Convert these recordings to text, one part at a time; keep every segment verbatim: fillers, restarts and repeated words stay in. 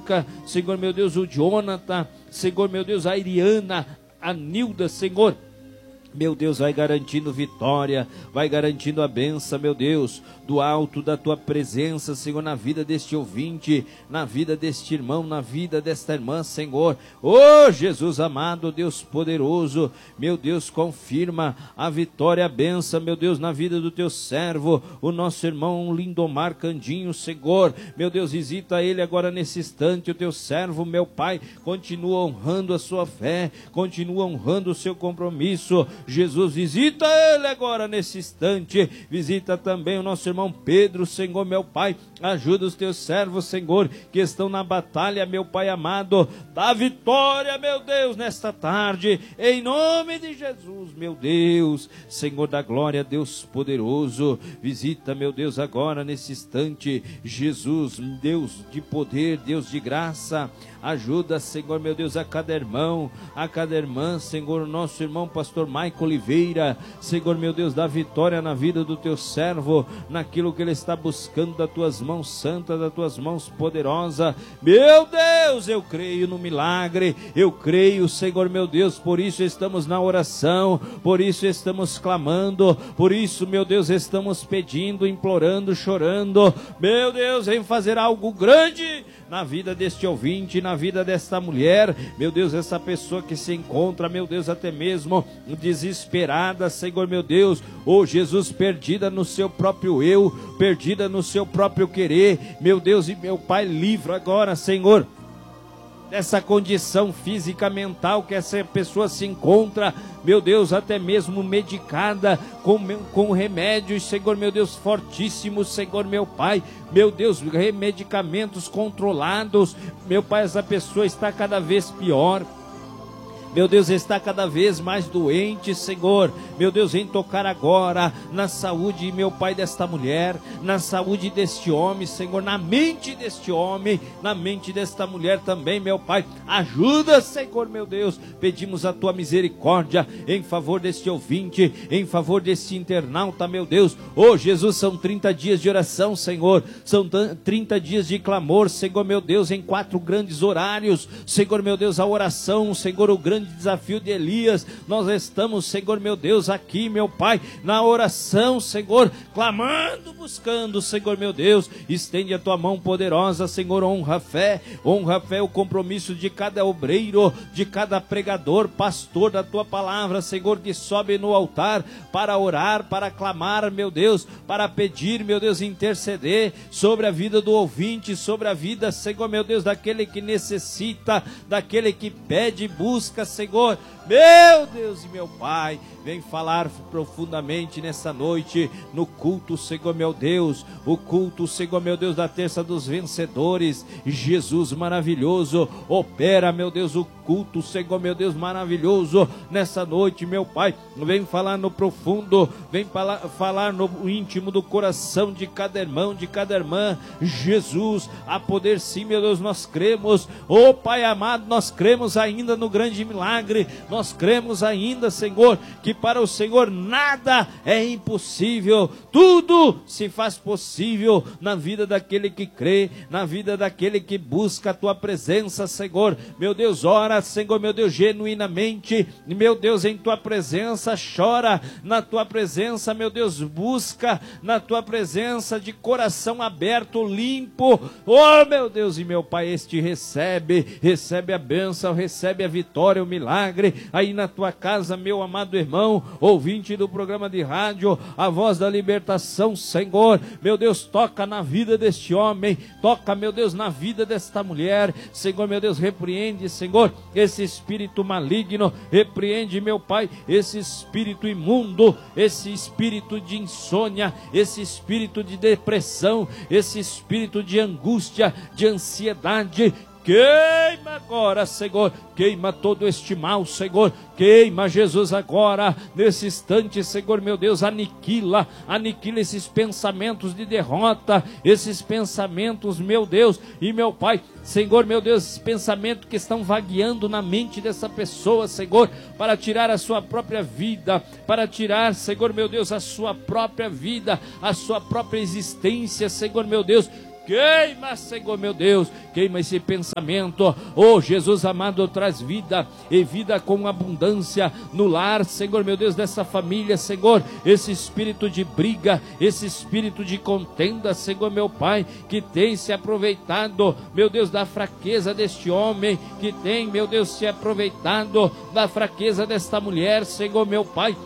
Luca, Senhor meu Deus, o Jonathan, Senhor meu Deus, a Iriana, a Nilda, Senhor. Meu Deus, vai garantindo vitória, vai garantindo a benção, meu Deus, do alto da tua presença, Senhor, na vida deste ouvinte, na vida deste irmão, na vida desta irmã, Senhor. Oh, Jesus amado, Deus poderoso, meu Deus, confirma a vitória, a benção, meu Deus, na vida do teu servo, o nosso irmão Lindomar Candinho, Senhor. Meu Deus, visita ele agora nesse instante, o teu servo, meu Pai, continua honrando a sua fé, continua honrando o seu compromisso. Jesus, visita ele agora nesse instante, visita também o nosso irmão Pedro, Senhor, meu Pai, ajuda os teus servos, Senhor, que estão na batalha, meu Pai amado, dá vitória, meu Deus, nesta tarde, em nome de Jesus, meu Deus, Senhor da glória, Deus poderoso, visita, meu Deus, agora nesse instante, Jesus, Deus de poder, Deus de graça, ajuda, Senhor, meu Deus, a cada irmão, a cada irmã, Senhor, o nosso irmão pastor Maico Oliveira, Senhor, meu Deus, dá vitória na vida do teu servo, naquilo que ele está buscando das tuas mãos santas, das tuas mãos poderosas. Meu Deus, eu creio no milagre, eu creio, Senhor, meu Deus, por isso estamos na oração, por isso estamos clamando, por isso, meu Deus, estamos pedindo, implorando, chorando. Meu Deus, vem fazer algo grande na vida deste ouvinte, na vida desta mulher, meu Deus, essa pessoa que se encontra, meu Deus, até mesmo desesperada, Senhor, meu Deus, oh Jesus, perdida no seu próprio eu, perdida no seu próprio querer, meu Deus e meu Pai, livra agora, Senhor, dessa condição física, mental que essa pessoa se encontra, meu Deus, até mesmo medicada com, com remédios, Senhor, meu Deus, fortíssimos, Senhor, meu Pai, meu Deus, medicamentos controlados, meu Pai, essa pessoa está cada vez pior. Meu Deus, está cada vez mais doente, Senhor. Meu Deus, vem tocar agora na saúde, meu Pai, desta mulher, na saúde deste homem, Senhor, na mente deste homem, na mente desta mulher também, meu Pai. Ajuda, Senhor, meu Deus. Pedimos a tua misericórdia em favor deste ouvinte, em favor deste internauta, meu Deus. Oh, Jesus, são trinta dias de oração, Senhor. São trinta dias de clamor, Senhor, meu Deus, em quatro grandes horários. Senhor, meu Deus, a oração, Senhor, o grande desafio de Elias, nós estamos, Senhor, meu Deus, aqui, meu Pai, na oração, Senhor, clamando, buscando, Senhor, meu Deus, estende a tua mão poderosa, Senhor, honra a fé, honra a fé, o compromisso de cada obreiro, de cada pregador, pastor da tua palavra, Senhor, que sobe no altar para orar, para clamar, meu Deus, para pedir, meu Deus, interceder sobre a vida do ouvinte, sobre a vida, Senhor, meu Deus, daquele que necessita, daquele que pede, busca, Senhor, meu Deus e meu Pai, vem falar profundamente nessa noite, no culto, Senhor, meu Deus, o culto, Senhor, meu Deus, da terça dos vencedores, Jesus maravilhoso, opera, meu Deus, o culto, Senhor, meu Deus, maravilhoso, nessa noite, meu Pai, vem falar no profundo, vem falar, falar no íntimo do coração de cada irmão, de cada irmã, Jesus, a poder sim, meu Deus, nós cremos, oh Pai amado, nós cremos ainda no grande milagre, nós cremos ainda, Senhor, que para o Senhor nada é impossível, tudo se faz possível na vida daquele que crê, na vida daquele que busca a tua presença, Senhor, meu Deus, ora, Senhor, meu Deus, genuinamente, meu Deus, em tua presença, chora na tua presença, meu Deus, busca na tua presença de coração aberto, limpo, oh meu Deus e meu Pai, este recebe, recebe a bênção, recebe a vitória, o milagre, aí na tua casa, meu amado irmão, ouvinte do programa de rádio, a voz da libertação, Senhor, meu Deus, toca na vida deste homem, toca, meu Deus, na vida desta mulher, Senhor, meu Deus, repreende, Senhor, esse espírito maligno, repreende, meu Pai, esse espírito imundo, esse espírito de insônia, esse espírito de depressão, esse espírito de angústia, de ansiedade, queima agora, Senhor, queima todo este mal, Senhor, queima, Jesus, agora, nesse instante, Senhor, meu Deus, aniquila, aniquila esses pensamentos de derrota, esses pensamentos, meu Deus, e meu Pai, Senhor, meu Deus, esses pensamentos que estão vagueando na mente dessa pessoa, Senhor, para tirar a sua própria vida, para tirar, Senhor, meu Deus, a sua própria vida, a sua própria existência, Senhor, meu Deus, Queima, Senhor meu Deus, queima esse pensamento. Oh, Jesus amado, traz vida e vida com abundância no lar, Senhor meu Deus, dessa família, Senhor. Esse espírito de briga, esse espírito de contenda, Senhor meu Pai, que tem se aproveitado, meu Deus, da fraqueza deste homem, que tem, meu Deus, se aproveitado da fraqueza desta mulher, Senhor meu Pai.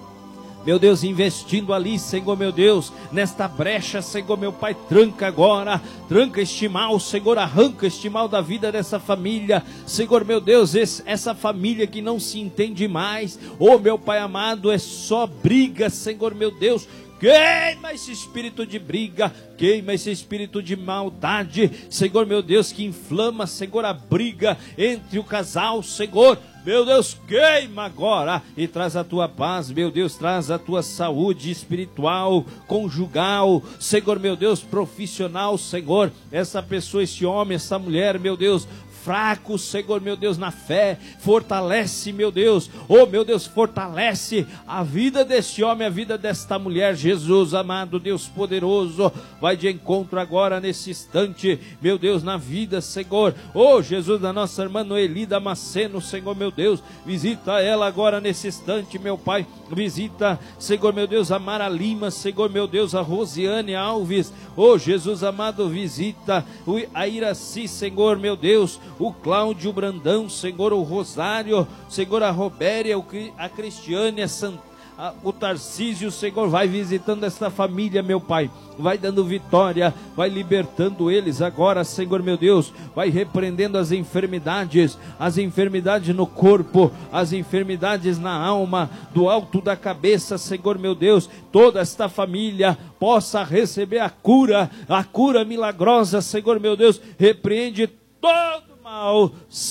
Meu Deus, investindo ali, Senhor meu Deus, nesta brecha, Senhor meu Pai, tranca agora, tranca este mal, Senhor, arranca este mal da vida dessa família, Senhor meu Deus, esse, essa família que não se entende mais, oh meu Pai amado, é só briga, Senhor meu Deus. Queima esse espírito de briga, queima esse espírito de maldade, Senhor meu Deus, que inflama, Senhor, a briga entre o casal, Senhor. Meu Deus, queima agora e traz a tua paz, meu Deus, traz a tua saúde espiritual, conjugal, Senhor, meu Deus, profissional, Senhor, essa pessoa, esse homem, essa mulher, meu Deus, fraco, Senhor, meu Deus, na fé, fortalece, meu Deus, oh, meu Deus, fortalece a vida deste homem, a vida desta mulher, Jesus, amado, Deus poderoso, vai de encontro agora, nesse instante, meu Deus, na vida, Senhor, oh, Jesus, da nossa irmã Noeli Damasceno, Senhor, meu Deus, visita ela agora, nesse instante, meu Pai, visita, Senhor, meu Deus, a Mara Lima, Senhor, meu Deus, a Rosiane Alves, oh, Jesus, amado, visita a Iraci, Senhor, meu Deus, o Cláudio Brandão, Senhor, o Rosário, Senhor, a Robéria, a Cristiane, a Santa, o Tarcísio, Senhor, vai visitando esta família, meu Pai, vai dando vitória, vai libertando eles agora, Senhor, meu Deus, vai repreendendo as enfermidades, as enfermidades no corpo, as enfermidades na alma, do alto da cabeça, Senhor, meu Deus, toda esta família possa receber a cura, a cura milagrosa, Senhor, meu Deus, repreende todo mal,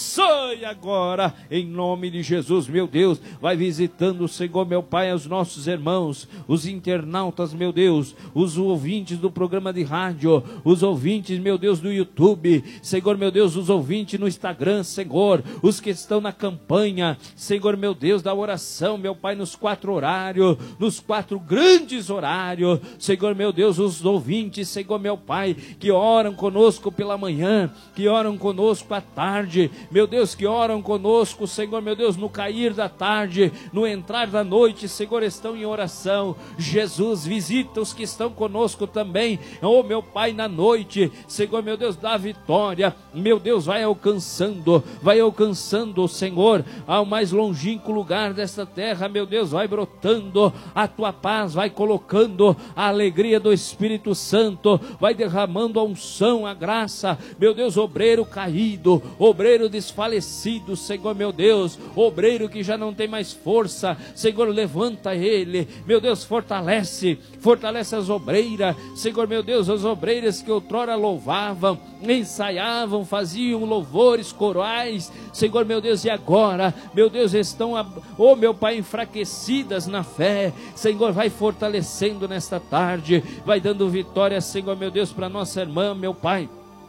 sai agora, em nome de Jesus, meu Deus, vai visitando, Senhor, meu Pai, os nossos irmãos, os internautas, meu Deus, os ouvintes do programa de rádio, os ouvintes, meu Deus, do YouTube, Senhor, meu Deus, os ouvintes no Instagram, Senhor, os que estão na campanha, Senhor, meu Deus, da oração, meu Pai, nos quatro horários, nos quatro grandes horários, Senhor, meu Deus, os ouvintes, Senhor, meu Pai, que oram conosco pela manhã, que oram conosco à tarde, meu Deus, que oram conosco, Senhor, meu Deus, no cair da tarde, no entrar da noite, Senhor, estão em oração. Jesus, visita os que estão conosco também, oh meu Pai, na noite, Senhor, meu Deus, dá vitória, meu Deus, vai alcançando, vai alcançando, Senhor, ao mais longínquo lugar desta terra, meu Deus, vai brotando a tua paz, vai colocando a alegria do Espírito Santo, vai derramando a unção, a graça, meu Deus, obreiro caído, obreiro desfalecido, Senhor, meu Deus, obreiro que já não tem mais força, Senhor, levanta ele, meu Deus, fortalece, fortalece as obreiras, Senhor, meu Deus, as obreiras que outrora louvavam, ensaiavam, faziam louvores corais, Senhor, meu Deus, e agora, meu Deus, estão, oh meu Pai, enfraquecidas na fé, Senhor, vai fortalecendo nesta tarde, vai dando vitória, Senhor, meu Deus, para nossa irmã, meu Pai,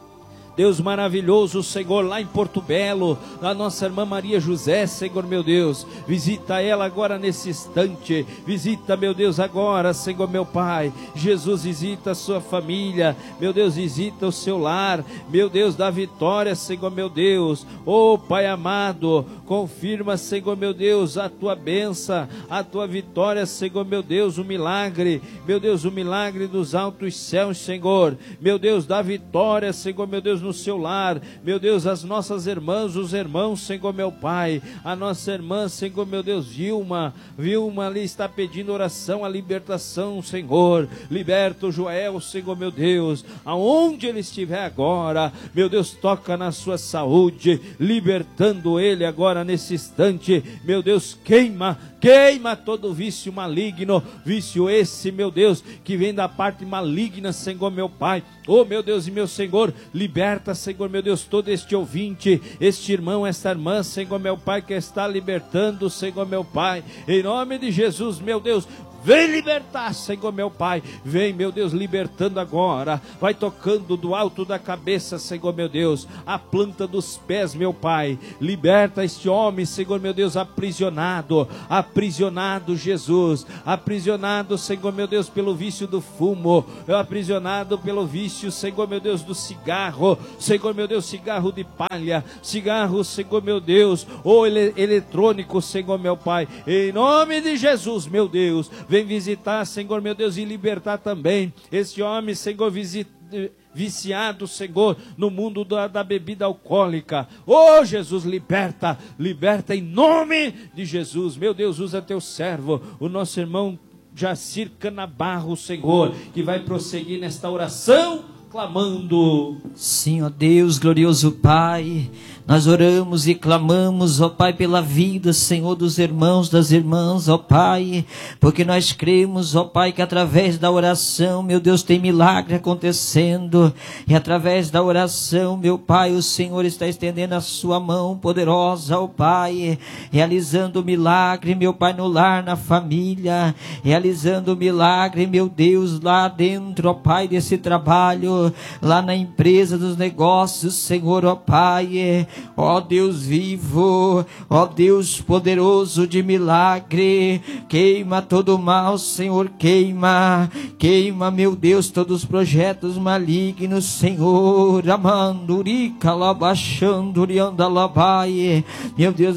Deus maravilhoso, Senhor, lá em Porto Belo, a nossa irmã Maria José, Senhor, meu Deus, visita ela agora nesse instante, visita, meu Deus, agora, Senhor, meu Pai, Jesus, visita a sua família, meu Deus, visita o seu lar, meu Deus, dá vitória, Senhor, meu Deus, oh Pai amado, confirma, Senhor, meu Deus, a tua bênção, a tua vitória, Senhor, meu Deus, o milagre, meu Deus, o milagre dos altos céus, Senhor, meu Deus, dá vitória, Senhor, meu Deus, no seu lar, meu Deus, as nossas irmãs, os irmãos, Senhor, meu Pai, a nossa irmã, Senhor, meu Deus, Vilma, Vilma ali está pedindo oração, a libertação, Senhor, liberta o Joel, Senhor, meu Deus, aonde ele estiver agora, meu Deus, toca na sua saúde, libertando ele agora nesse instante, meu Deus, queima, queima todo vício maligno, vício esse, meu Deus, que vem da parte maligna, Senhor, meu Pai, oh meu Deus e meu Senhor, liberta, Senhor, meu Deus, todo este ouvinte, este irmão, esta irmã, Senhor, meu Pai, que está libertando, Senhor, meu Pai, em nome de Jesus, meu Deus, vem libertar, Senhor meu Pai, vem, meu Deus, libertando agora, vai tocando do alto da cabeça, Senhor meu Deus, a planta dos pés, meu Pai, liberta este homem, Senhor meu Deus, aprisionado, aprisionado, Jesus, aprisionado, Senhor meu Deus, pelo vício do fumo, aprisionado pelo vício, Senhor meu Deus, do cigarro, Senhor meu Deus, cigarro de palha, cigarro, Senhor meu Deus, ou ele, eletrônico, Senhor meu Pai, em nome de Jesus, meu Deus, vem visitar, Senhor meu Deus, e libertar também este homem, Senhor, visita, viciado, Senhor, no mundo da, da bebida alcoólica. Oh, Jesus, liberta, liberta em nome de Jesus. Meu Deus, usa teu servo, o nosso irmão Jacir Canabarro, Senhor, que vai prosseguir nesta oração, clamando. Sim, ó Deus, glorioso Pai, nós oramos e clamamos, ó Pai, pela vida, Senhor, dos irmãos, das irmãs, ó Pai, porque nós cremos, ó Pai, que através da oração, meu Deus, tem milagre acontecendo, e através da oração, meu Pai, o Senhor está estendendo a sua mão poderosa, ó Pai, realizando milagre, meu Pai, no lar, na família, realizando milagre, meu Deus, lá dentro, ó Pai, desse trabalho, lá na empresa dos negócios, Senhor, ó Pai, ó Deus vivo, ó Deus poderoso de milagre, queima todo o mal, Senhor, queima, queima, meu Deus, todos os projetos malignos, Senhor, amandurica, labachandurianda, labai, meu Deus,